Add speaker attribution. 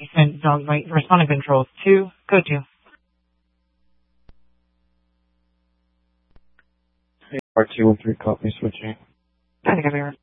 Speaker 1: Recent dog bite. Responding controls 2. Code 2.
Speaker 2: R213, copy, switching.
Speaker 1: I think I'll be right.